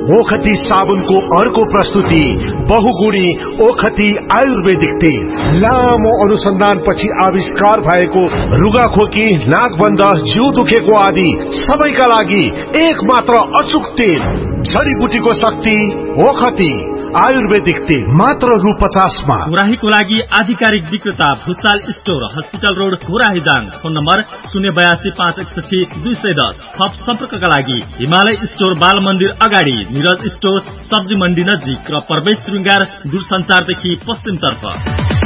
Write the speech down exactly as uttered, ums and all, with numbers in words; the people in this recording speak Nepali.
ओखती साबुनको अर्को प्रस्तुति बहुगुणी ओखती आयुर्वेदिक तेल। लामो अनुसन्धानपछि आविष्कार भएको रुगाखोकी, नाकबन्ध, जिउ दुखेको आदि सबैका लागि एक मात्र अचुक तेल। जडीबुटीको शक्ति ओखती आयुर्वेदिक तेल मात्र रु पचासमा। घोराहीको लागि आधिकारिक विक्रेता Bhusal store, hospital road, Ghorahi Dang. Phone number शून्य बयासी पाँच एकसठी दुई सय दस। थप सम्पर्कका लागि हिमालय स्टोर, बाल मन्दिर अगाडि, निरज स्टोर, सब्जी मण्डी नजिक र प्रवेश श्रृंगार दूरसञ्चारदेखि पश्चिमतर्फ।